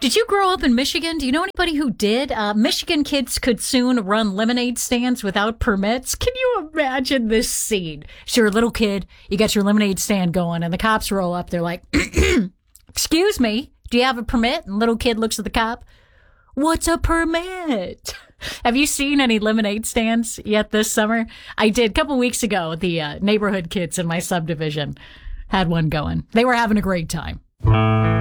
Did you grow up in Michigan? Do you know anybody who did? Michigan kids could soon run lemonade stands without permits. Can you imagine this scene? So you're a little kid, you got your lemonade stand going, and the cops roll up. They're like, excuse me, do you have a permit? And little kid looks at the cop. What's a permit? Have you seen any lemonade stands yet this summer? I did a couple weeks ago. The neighborhood kids in my subdivision had one going. They were having a great time.